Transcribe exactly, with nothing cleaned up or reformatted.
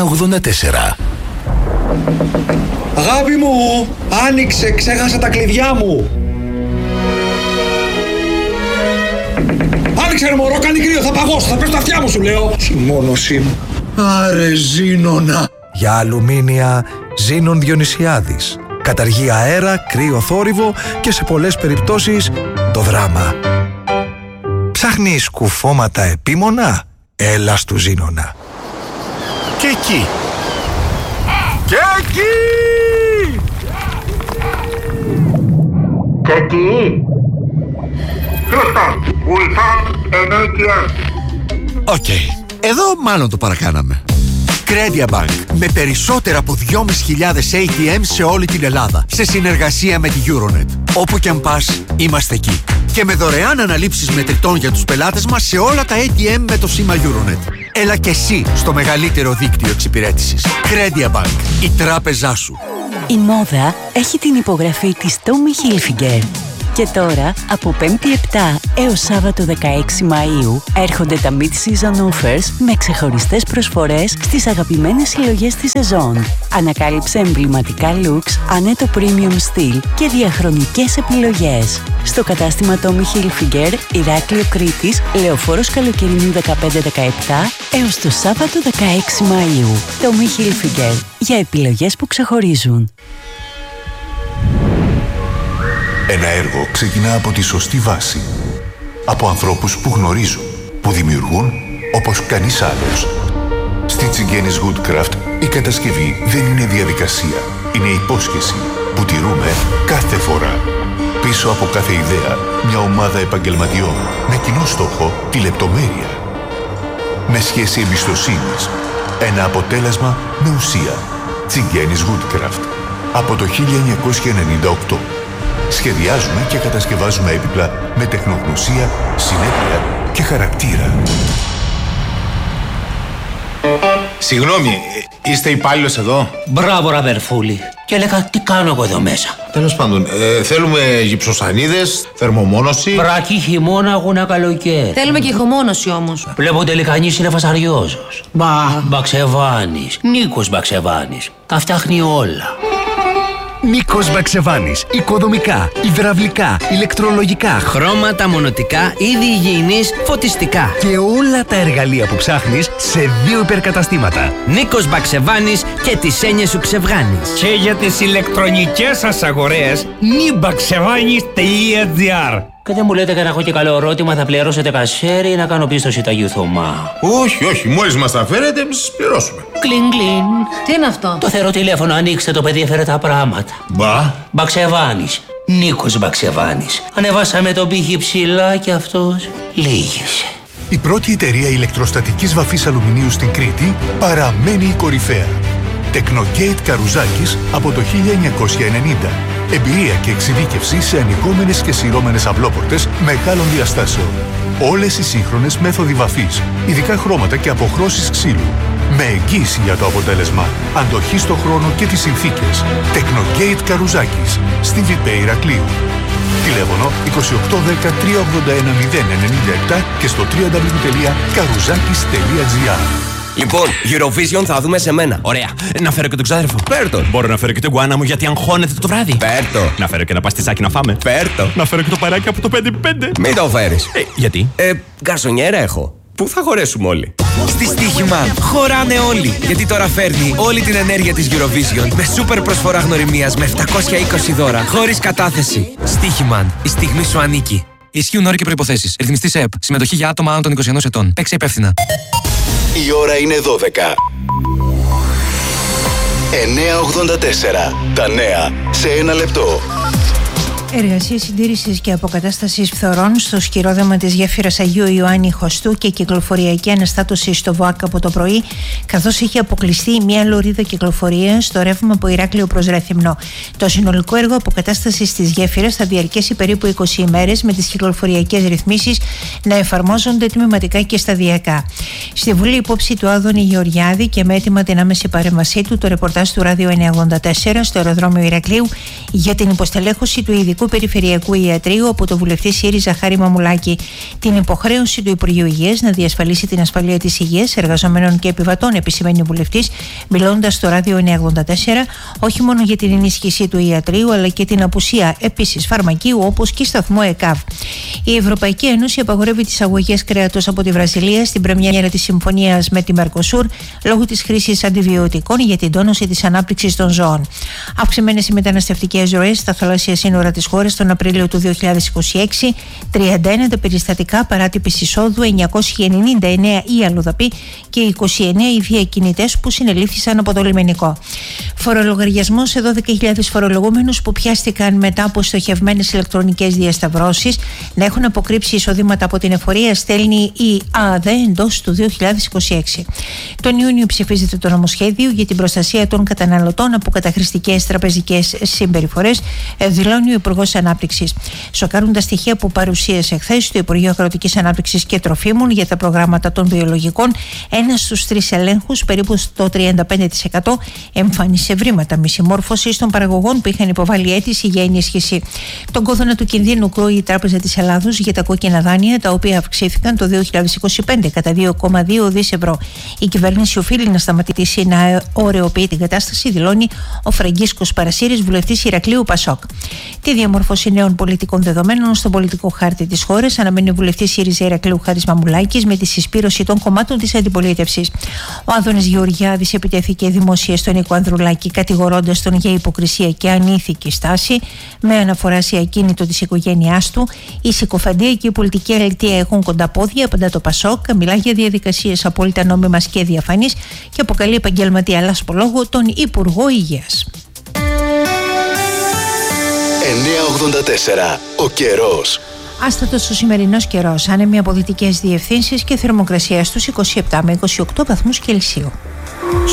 εννιά ογδόντα τέσσερα. Αγάπη μου, άνοιξε, ξέχασα τα κλειδιά μου. Άνοιξε ρε μωρό, κάνει κρύο, θα παγώσω, θα πέσω τα αυτιά μου σου λέω. Συμμόνωσή μου. Άρε Ζήνονα. Για αλουμίνια Ζήνων Διονυσιάδης. Καταργεί αέρα, κρύο, θόρυβο και σε πολλές περιπτώσεις το δράμα. Ψάχνεις κουφώματα επίμονα? Έλα στου Ζήνονα. Και εκεί. Και εκεί! Και εκεί! Χρήστον, Ουλφάν ενέκειας. Οκ, εδώ μάλλον το παρακάναμε. Credia Bank, με περισσότερα από δυόμισι χιλιάδες έι τι εμ σε όλη την Ελλάδα, σε συνεργασία με τη Euronet. Όπου κι αν πας, είμαστε εκεί. Και με δωρεάν αναλήψεις μετρητών για τους πελάτες μας σε όλα τα έι τι εμ με το σήμα Euronet. Έλα και εσύ στο μεγαλύτερο δίκτυο εξυπηρέτησης. Credia Bank, η τράπεζά σου. Η μόδα έχει την υπογραφή της Tommy Hilfiger. Και τώρα, από πέμπτη επτά έως Σάββατο δεκαέξι Μαΐου, έρχονται τα Mid-Season Offers με ξεχωριστές προσφορές στις αγαπημένες συλλογές της σεζόν. Ανακάλυψε εμβληματικά looks, ανέτο premium στυλ και διαχρονικές επιλογές. Στο κατάστημα Tommy Hilfiger, Ηράκλειο Κρήτης, Λεωφόρος Καλοκαιρινού δεκαπέντε δεκαεπτά έως το Σάββατο δεκαέξι Μαΐου. Tommy Hilfiger, για επιλογές που ξεχωρίζουν. Ένα έργο ξεκινά από τη σωστή βάση. Από ανθρώπους που γνωρίζουν, που δημιουργούν όπως κανείς άλλος. Στη Τσιγκένης Woodcraft η κατασκευή δεν είναι διαδικασία. Είναι υπόσχεση που τηρούμε κάθε φορά. Πίσω από κάθε ιδέα, μια ομάδα επαγγελματιών με κοινό στόχο τη λεπτομέρεια. Με σχέση εμπιστοσύνης. Ένα αποτέλεσμα με ουσία. Τσιγκένης Woodcraft. Από το χίλια εννιακόσια ενενήντα οκτώ. Σχεδιάζουμε και κατασκευάζουμε έπιπλα με τεχνογνωσία, συνέπεια και χαρακτήρα. Συγγνώμη, είστε υπάλληλος εδώ? Μπράβο, ραδερφούλη. Και έλεγα, τι κάνω εγώ εδώ μέσα. Τέλος πάντων, ε, θέλουμε γυψοσανίδες, θερμομόνωση. Βρακή χειμώνα, αγώνα καλοκαίρι. Θέλουμε και ηχομόνωση όμως. Βλέπω τελικανής είναι φασαριόζος. Μπα, Μπαξεβάνης. Νίκος Μπαξεβάνης. Τα φτιάχνει όλα. Νίκος Μπαξεβάνης. Οικοδομικά, υδραυλικά, ηλεκτρολογικά, χρώματα, μονοτικά, είδη υγιεινής, φωτιστικά. Και όλα τα εργαλεία που ψάχνεις σε δύο υπερκαταστήματα. Νίκος Μπαξεβάνης και τις έννοιες σου ξεβγάνεις. Και για τις ηλεκτρονικές σας αγορές, νιμπαξεβάνης τελεία τζι άρ. Και δεν μου λέτε και να έχω και καλό ερώτημα, θα πληρώσετε κασέρι ή να κάνω πίστοση Ταγιού Θωμά? Όχι, όχι, μόλις μας τα φέρετε, εμείς σας πληρώσουμε. Κλιν, κλιν. Τι είναι αυτό? Το θερό τηλέφωνο, ανοίξτε, το παιδί έφερε τα πράγματα. Μπα. Μπαξεβάνης. Νίκος Μπαξεβάνης. Ανεβάσαμε τον πύχη ψηλά και αυτός λύγησε. Η πρώτη εταιρεία ηλεκτροστατικής βαφής αλουμινίου στην Κρήτη παραμένει η κορυφαία. Τεκνογέιτ Καρουζάκης από το χίλια εννιακόσια ενενήντα. Εμπειρία και εξειδίκευση σε ανοιγόμενες και σειρώμενες αυλόπορτες μεγάλων διαστάσεων. Όλες οι σύγχρονες μέθοδοι βαφής, ειδικά χρώματα και αποχρώσεις ξύλου. Με εγγύηση για το αποτέλεσμα, αντοχή στο χρόνο και τις συνθήκες. Τεκνογέιτ Καρουζάκης, στη Βιπέ Ηρακλείου. Τηλέφωνο είκοσι οκτώ δέκα τριακόσια ογδόντα ένα μηδέν ενενήντα επτά και στο double-u double-u double-u τελεία καρουζάκης τελεία τζι άρ. Λοιπόν, Eurovision θα δούμε σε μένα. Ωραία. Να φέρω και τον ξάδερφο. Φέρτο. Μπορώ να φέρω και τον γκουάνα μου γιατί αγχώνεται το βράδυ. Φέρτο. Να φέρω και ένα παστισάκι να φάμε. Φέρτο. Να φέρω και το παράκι από το πέντε πέντε. Μην το φέρεις. Ε, γιατί? Ε, γκαρσονιέρα έχω. Πού θα χωρέσουμε όλοι? Στη Στοίχημαν χωράνε όλοι. Γιατί τώρα φέρνει όλη την ενέργεια της Eurovision με σούπερ προσφορά γνωριμίας με επτακόσια είκοσι δώρα χωρίς κατάθεση. Στοίχημαν. Η στιγμή σου ανήκει. Ισχύουν όροι και προϋποθέσεις. Ρυθμιστής ΕΕΠ. Συμμετοχή για άτομα άνω των είκοσι ενός ετών. Παίξε υπεύθυνα. Η ώρα είναι δώδεκα. εννιά ογδόντα τέσσερα. Τα νέα σε ένα λεπτό. Εργασίες συντήρησης και αποκατάστασης φθορών στο σκυρόδεμα της γέφυρας Αγίου Ιωάννη Χωστού και κυκλοφοριακή αναστάτωση στο ΒΟΑΚ από το πρωί, καθώς είχε αποκλειστεί μια λωρίδα κυκλοφορίας στο ρεύμα από Ηράκλειο προς Ρέθυμνο. Το συνολικό έργο αποκατάστασης της γέφυρας θα διαρκέσει περίπου είκοσι ημέρες, με τις κυκλοφοριακές ρυθμίσεις να εφαρμόζονται τμηματικά και σταδιακά. Στη Βουλή, υπόψη του Άδωνη Γεωργιάδη και με έτοιμα την άμεση παρέμβασή του, το ρεπορτάζ του Ράδιο εννιά ογδόντα τέσσερα στο αεροδρόμιο Ηρακλείου για την υποστελέχωση του ειδικού Εθνικού Περιφερειακού Ιατρείου από το βουλευτή ΣΥΡΙΖΑ Χάρη Μαμουλάκη την υποχρέωση του Υπουργείου Υγείας να διασφαλίσει την ασφαλεία της υγείας εργαζομένων και επιβατών, επισημαίνει ο βουλευτής, μιλώντας στο ράδιο εννιακόσια ογδόντα τέσσερα, όχι μόνο για την ενίσχυση του ιατρείου, αλλά και την απουσία επίσης φαρμακείου, όπως και σταθμό ΕΚΑΒ. Η Ευρωπαϊκή Ένωση απαγορεύει τις αγωγές κρέατος από τη Βραζιλία στην πρεμιέρα της συμφωνίας με τη Μερκοσούρ λόγω της χρήσης αντιβιωτικών για την τόνωση της ανάπτυξης των ζώων. Αυξημένες οι μεταναστευτικές ροές στα θαλάσσια σύνορα της χώρας τον Απρίλιο του δύο χιλιάδες είκοσι έξι, τριάντα ένα τα περιστατικά παράτυπης εισόδου, εννιακόσιοι ενενήντα εννέα οι αλλοδαποί και είκοσι εννέα οι διακινητές που συνελήφθησαν από το λιμενικό. Φορολογαριασμός σε δώδεκα χιλιάδες φορολογούμενους που πιάστηκαν μετά από στοχευμένες ηλεκτρονικές διασταυρώσεις να έχουν αποκρύψει εισοδήματα από την εφορία, στέλνει η ΑΔΕ εντός του δύο χιλιάδες είκοσι έξι. Τον Ιούνιο ψηφίζεται το νομοσχέδιο για την προστασία των καταναλωτών από καταχρηστικές τραπεζικές συμπεριφορές, δηλώνει ο Υπουργός Ανάπτυξης. Σοκάρουν τα στοιχεία που παρουσίασε χθες το Υπουργείο Αγροτικής Ανάπτυξης και Τροφίμων για τα προγράμματα των βιολογικών. Ένα στους τρεις ελέγχους, περίπου στο τριάντα πέντε τοις εκατό, εμφάνισε βρήματα μη συμμόρφωσης των παραγωγών που είχαν υποβάλει αίτηση για ενίσχυση. Τον κόδωνα του κινδύνου κρούει η Τράπεζα της Ελλάδος για τα κόκκινα δάνεια, τα οποία αυξήθηκαν το δύο χιλιάδες είκοσι πέντε κατά δύο κόμμα δύο δισεκατομμύρια ευρώ. Η κυβέρνηση οφείλει να σταματήσει να ωρεοποιεί την κατάσταση, δηλώνει ο Φραγκίσκος Παρασύρης, βουλευτής Ηρακλείου Πασόκ. Τη διαμόρφωση νέων πολιτικών δεδομένων στον πολιτικό χάρτη της χώρας αναμένει ο βουλευτής ΣΥΡΙΖΑ Ηρακλείου Χάρης Μαμουλάκης με τη συσπήρωση των κομμάτων της αντιπολίτευσης. Ο Άδωνης Γεωργιάδης επιτέθηκε δημοσία στον Νίκο Ανδρουλάκη, κατηγορώντας τον για υποκρισία και ανήθικη στάση, με αναφορά σε ακίνητο της οικογένειάς του. Η συκοφαντία και η πολιτική αλητεία έχουν κοντά πόδια, απαντά το Πασόκ, μιλά για διαδικασίες απόλυτα νόμιμας και διαφανείς και αποκαλεί επαγγελματία λασπολόγο τον Υπουργό Υγείας. εννιακόσια ογδόντα τέσσερα. Ο καιρός. Άστατος ο σημερινός καιρός, άνεμοι από δυτικές διευθύνσεις και θερμοκρασία στους είκοσι επτά με είκοσι οκτώ βαθμούς Κελσίου.